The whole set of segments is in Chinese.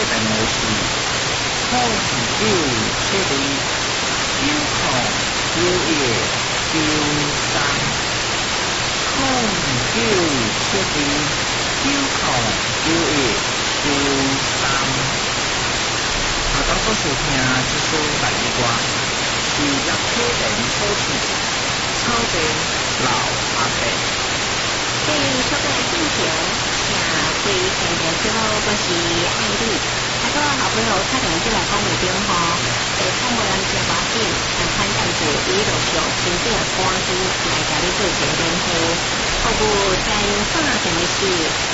电话是0972909193。当初收听这首台语歌，是乐器电初期草地老阿伯。 对所有的进行，请对现在节目我是爱丽，个好朋友打电话进来讲话中吼，看无人接话紧，但看样子伊就想真正赶紧来甲你做一个联系。服务在线电话是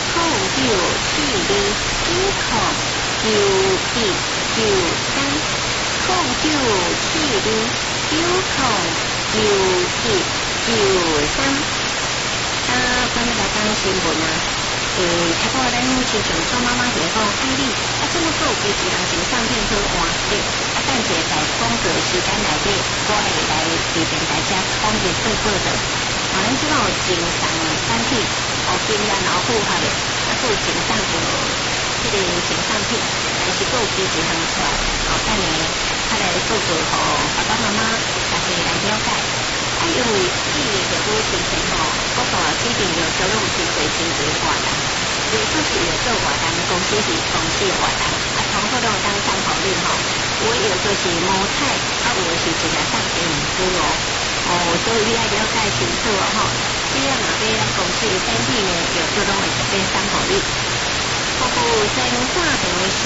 0972909193，0992909193。咱们来讲新闻啊。差不多咱亲像做妈妈就会讲，爱你这么做其实人情上片好换的，等者在工作时间内底，我会来伫电台遮统一做报道。咱即马有真重产品，经验老符合的，还有真重就迄个真产品，但是还有其他项出来，等下较来报告互爸爸妈妈大家来了解。因为记忆着我之前我指定着收入真侪活动，有出是有做活动，公司是公司活动，通好拢当参考率有的就是无彩，有的是一日送几毋输所以你爱了解清楚你若若要咱公司的产品呢，有做拢会特别参考率。服务在线电话是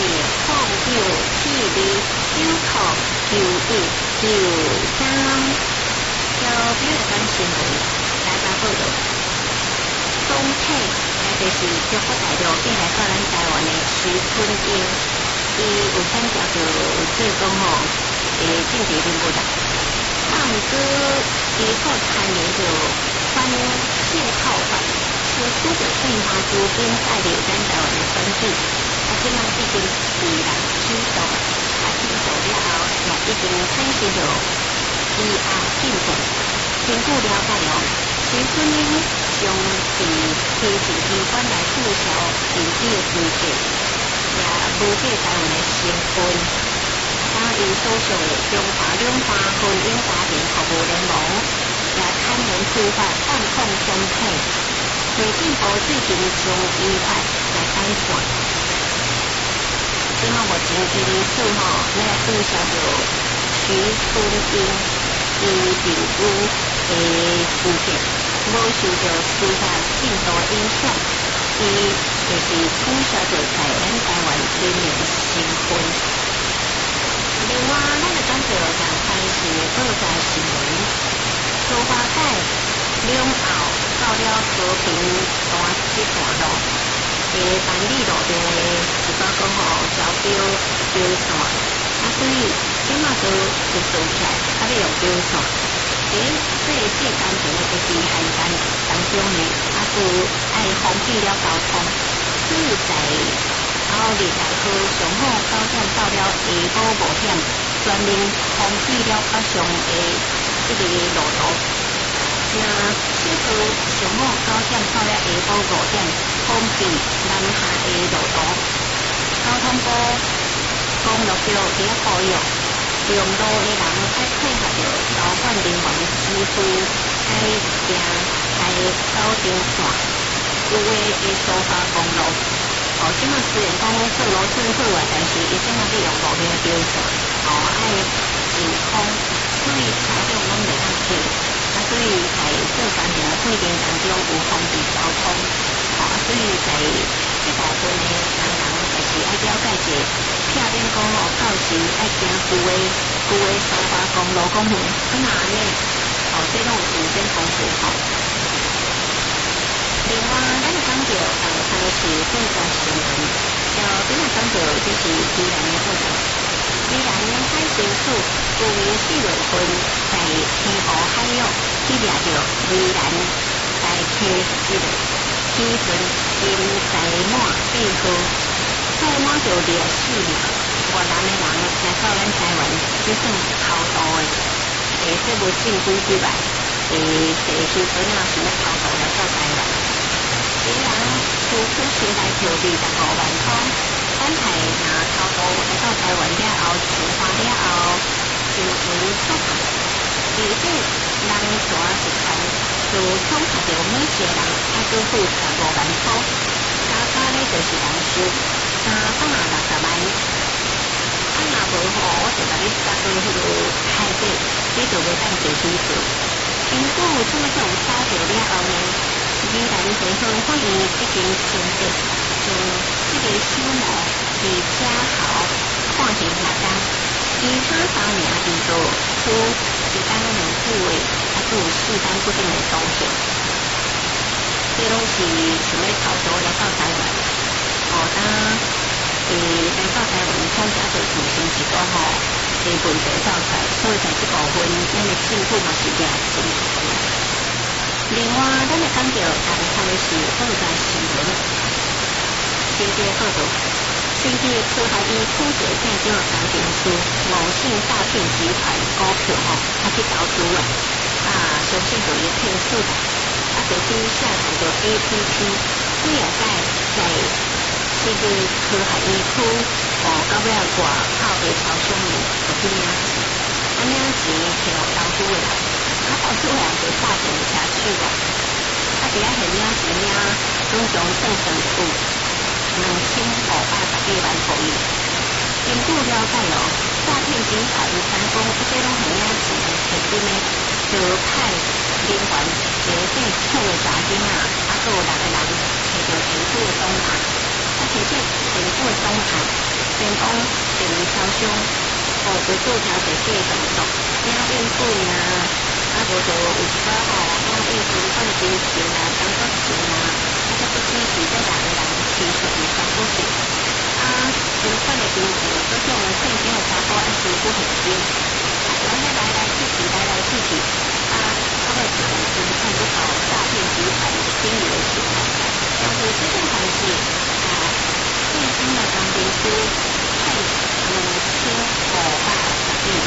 0972909193。就比如讲新闻，大家报道，总体就是中国大陆进来到咱台湾的徐春英，伊有参加着做讲政治人物啦。毋过伊所参与着反性套法，实施着变化资金带入咱台湾的选举，即卖已经被人起诉，起诉了后，也已经产生着进展。根据了解徐春英将伫行政机关来注销政治资格，也无计台湾的身份。因所属的中华两化婚姻家庭服务联盟也坦言司法反控总体，内政部最近将依法来改善。即马目前伊历史要来注销着徐春英伊朋友的资格，无受到司法制度影响，伊就是取消着在咱台湾人民身份。另外，咱就讲到上开始报纸新闻，苏花改两后到了和平段这段路，万里路的一个讲交标线，所以即马都会做起来，要用标线。这最单纯的就是汉山当中呢，爱封闭了交通，所以在20来号上好9点到了下晡5点，全面封闭了北上的这个路途。那小号上好9点到了下晡5点，封闭南下的路途。交通部公路局伫咧呼吁，用路的人爱配合着交管人员指挥，爱行在交通线，有的会疏花公路。即马虽然讲做路顺好啊，但是伊怎啊利用路面的标线，爱真空，所以车辆拢袂当停。所以在做工程的过程当中有封闭交通，所以在这部分的人就是爱了解者，避免讲到时爱行旧的疏花公路讲怎啊安尼，这拢有真正丰富另外，咱讲到开始报纸新闻，比如讲到就是宜兰的报道，宜兰海巡署去年4月份在天湖海域去抓到宜兰在溪一个渔船因载满闭合，载满着24名越南的人来到咱台湾，这算偷渡的，这无正规之外，这时阵是要偷渡来到台湾。有人付出先来筹备15万块，反派拿偷为出行，而且人蛇一团，就恐吓着每一个人还阁付15万块，加加咧就是人收360万。啊，若无吼，我就甲你杀过迄个海底，你就袂当坐水做。经过这么种杀着了后呢，宜兰地方法院已经宣布，将这个小魔是假号判刑6天，其他3名被告处1天2个月，还有4天不定的徒刑。这拢是想要炒作来到台湾，当来到台湾参加做事情一个吼，问题造出来，所以在这部分，咱的政府嘛是抓真重要。另外，咱会讲到同款的是报纸新闻，新街报道，新界科学院副社县长陈定书某姓诈骗集团股票他去投资相信就一片数的，就去下载着 APP， 每日在这个科学园区到尾外口的超商里就去领钱，领钱摕互投资的人，投资的人就挂电车去啦，伫遐现领钱领，总共算成有2512万互伊。根据了解诈骗集团三公这拢现领钱现金呢，就派连环连续抢的查囡仔，还有6个人摕到政府的档案。摕这政府的档案，前往电力超商，就做真侪这个动作，领运费无就有一寡领运存款金钱工作钱这不只是这6个人持续有三不钱，存款的金钱，各种现金的查甫收不现金，就安尼来来去去，后尾就存款就到诈骗集团经营的钱，像是这种方式。最新的当兵书派2512万，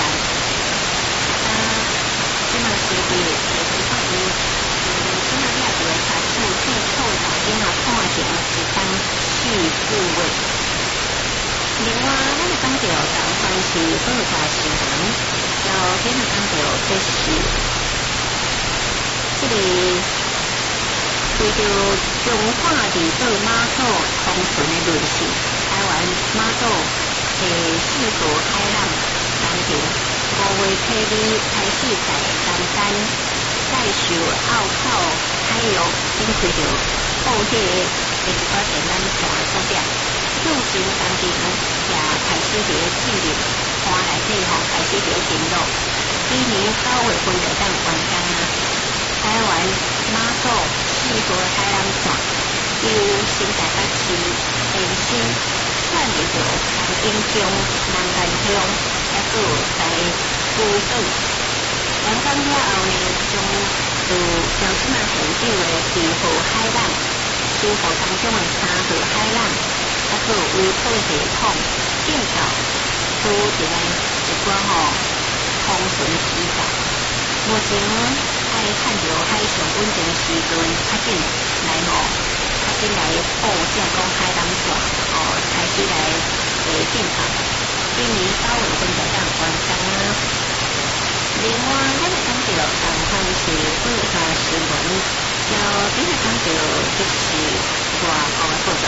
这嘛是伫地方法院，这嘛了解查处这错查囡仔判刑1天4个月。另外，咱会讲到同款是报纸新闻，要今日讲到这是这个。为着强化离岛马祖通顺的韧性，台湾马祖4河海浪当中5月7日开始在南山再受澳靠海陆顶开着布迄个一寡电缆线所点，救生当中也开始着进入花内底开始着登陆，今年9月份就当完工台湾马祖4河海浪线由新台北市延伸串入着南京乡、南干乡，还有在福岛。完工了后呢，将由即马现有的2河海浪、4河当中的3河海浪，还有微波系统建造出一个一寡通顺时代。目前爱趁着海上稳定时阵，较紧来较紧来布这讲海南线开始来进行。今年9月份就当完工另外，咱会讲到同款是报纸新闻，要今日讲到就是外国的报道。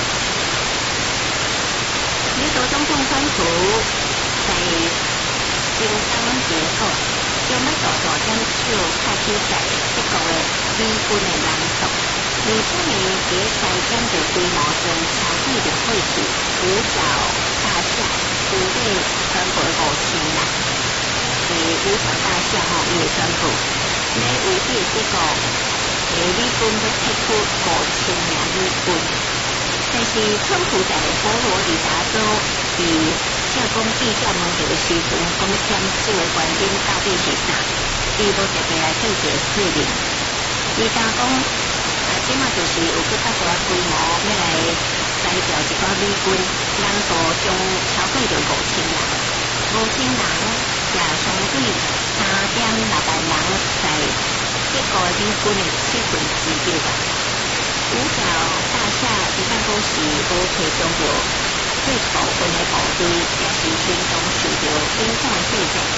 美国总统川普在竞争结束。要要大大将手插起在德国的美军的人数，而且呢，在裁减着规模上超过着会是五角大厦，估计全部5000人。五角大厦伊会宣布，要违背这个美军要撤出5000名美军。但是川普在佛罗里达州伫正讲记者问到的时阵，讲签署的原因到底是啥？伊无特别来做一个说明。伊讲即马就是有更较大规模要来裁掉一寡美军，人数将超过着5000人，5000人也相对3.6万人在德国美军的1/7吧。五角大厦伫办公室无提供着最部分的部队，也是严重受到影响的细节。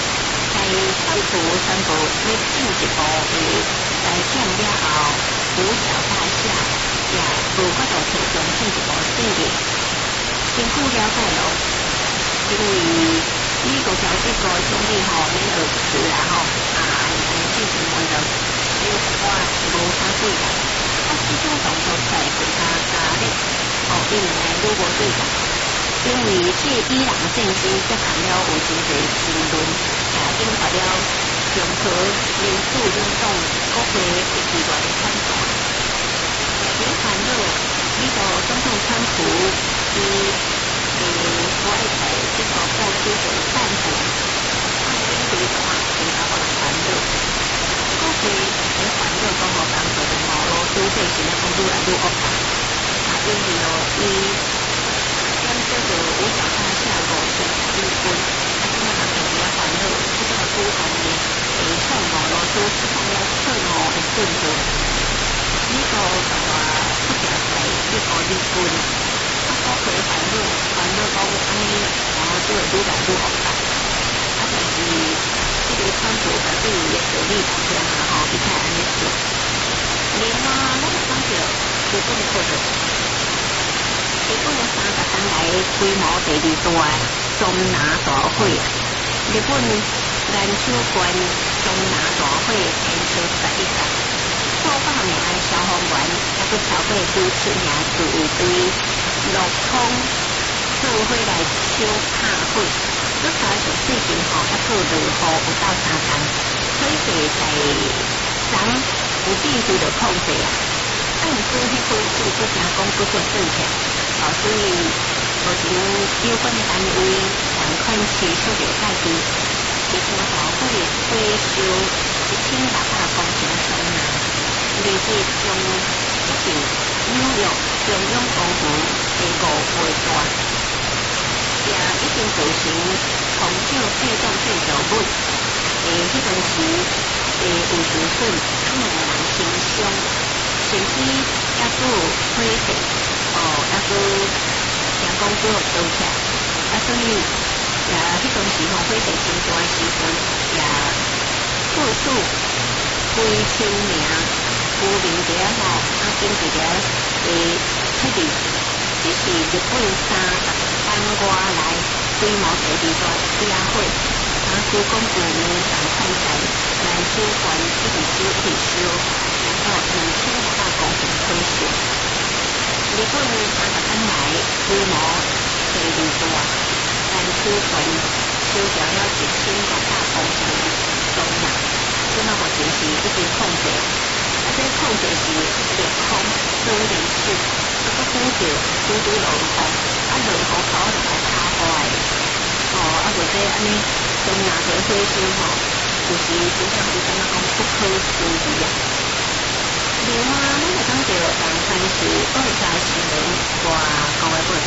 在川普宣布要进一步裁减了后，五角大厦也无法度提供进一步信任。根据了解咯，因为美国交这个总理免二次啦之前我就有一寡无啥对啦，这种动作出来更加加力，因为如果对啦，因为这伊朗战争则含了有真侪争论，也引发了共和民主运动各界一系列的反弹。也烦恼美国总统川普伊外在这个过去的战争，抗争对象更加互人烦恼。各界也烦恼讲互当作的俄罗斯这是咧讲愈来愈恶化，因为伊减少着五角大厦5000日军，这个人就比较烦恼，这个股东呢向俄罗斯释放了撤俄的讯号。美国就话不调查这个日军，各界烦恼讲安尼俄罗斯会愈来愈恶化，但是这个川普表示伊的立场上伊才安尼做。另外，咱也讲到日本的报道。日本30天来规模第2大中拿大会，日本篮球馆中拿大会延长11天，数百名的消防员也去超过支持名自卫队陆空做伙来抢拍火，这加上最近也做落雨有到3天，水势在昨有变故就控制啊。但是迄个是不成功不做正确，所以目前有关的单位赶快持续着改进。这场大会会收1600公顷松南，预计将接近纽约中央公园的5倍大，也已经造成红酒配种建筑物迄当时有受损，可能人轻伤。甚至也有火势，也有人工做倒起，所以迄当时火势真大的时阵，也促使几千名居民伫经济出力。这是日本30天外来规模第2大野火，施工部门赶快在篮球馆一直收，到2500公顷可收。日本30天来规模第2大篮球馆收掉了1600公顷中量，这目前是已经控制，这控制是烈风2连4，拄着落雨，落雨跑就来打坏，就这安尼中拿着火烧就是真正是感觉讲不可思议啊！另外，咱来讲到当三是2条新闻和国外报道，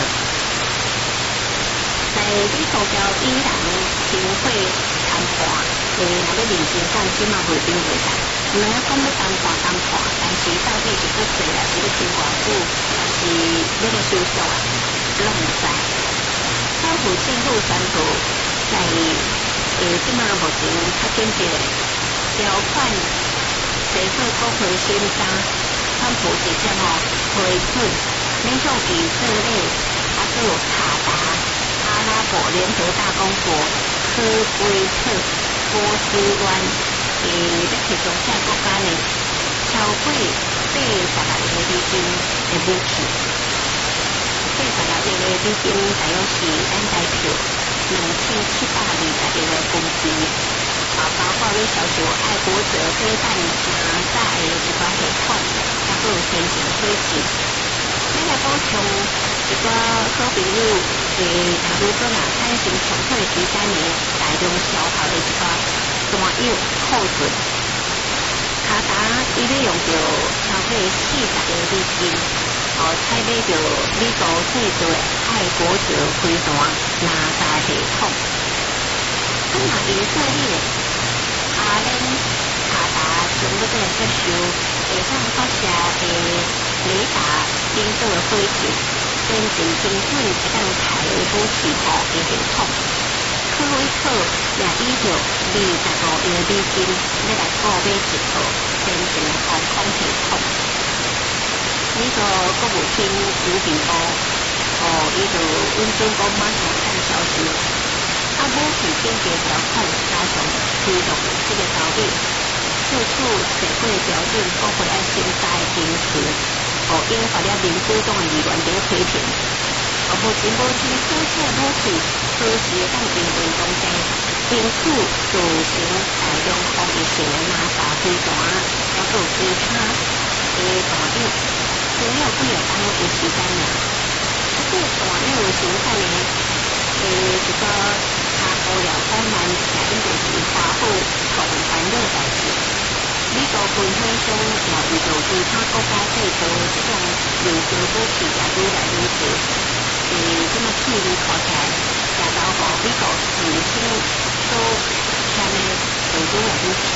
在美国交伊朗停火谈判，若要认真讲，即嘛袂定袂使。两个讲要谈判，但是到底是要做还是要停偌久，还是要个收束啊？拢唔知。川普政府宣布，在即嘛目前较紧急的条款。随后国会审查，川普直接批准免向以色列、卡达、阿拉伯联合大公国、科威特、波斯湾要提供这国家呢超过80亿美金的武器。80亿美金大约是咱台票2720亿的公司。包括你销售爱国者飞弹拿炸的一款系统，也有先进科技。咱来补充一个好朋友，假如说产生冲突时间呢，大量消耗的一个弹药库存，卡达伊要用到超过40亿美金，采买到美国制造的爱国者飞弹拿炸系统。以色列阿联卡达将要接受会当发射的雷达引导的火箭，先进精准会当抬武器的系统。卡考一考，也以着25亿美金要来购买一套先进的航空系统。呢个国务卿吴炳波，伊就阮中国马上看消息，武器经济条款加上推动这个交易，处处社会标准各会爱审查的因素，引发了民主党的议员在批评。目前无是所有武器随时当应用中间，因此造成大量防疫性的垃圾飞弹，还有其他的弹药，需要几个单位时间呢？这个弹药生产的一个查无了困难，也应该是华府同烦恼代志。美国分享商也遇到其他国家制造这种优质武器也愈来愈多。这么距离看起来，也到乎美国年轻所签的就愈来愈少。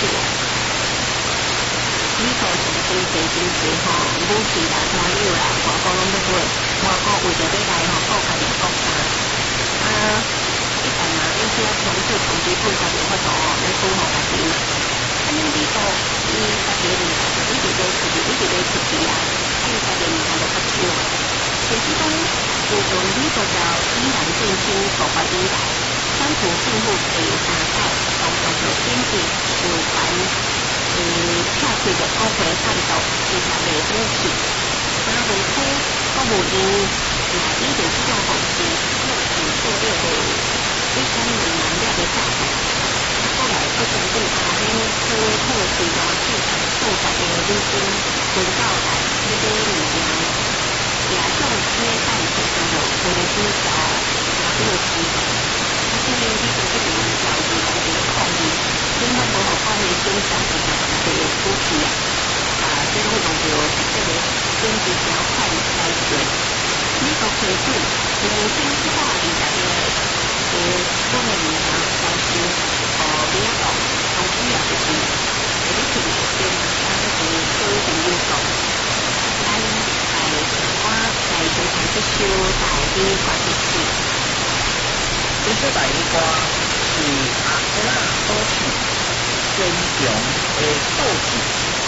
美国是真济武器啦、弹药啦，外国拢要买，外国为着要来国家的国家，一旦有些强制从基本上有法度来保护家己。美国伊家己的物件一直在出去啊，伊家己物件就较少。就是讲，自从美国到伊朗战争爆发以来，川普政府第3届动作就紧急有关撤退着国会战斗，而且卖武器。马文科国务院也以着这种方式，目前做了5000万了的炸弹。后来又针对阿联科特集团市场数十个美金分到来这个物件。也向约旦提出了俄罗斯条约期，今年美国这边交易这个抗议，因为无法关于生产这个武器所以会用到这个经济条款来做。美国开始2020年国内银行消息，美国同主要就是这个情绪跟科技运动。在生产这首大衣歌曲， 这首大衣歌是阿拉所唱坚强的斗志。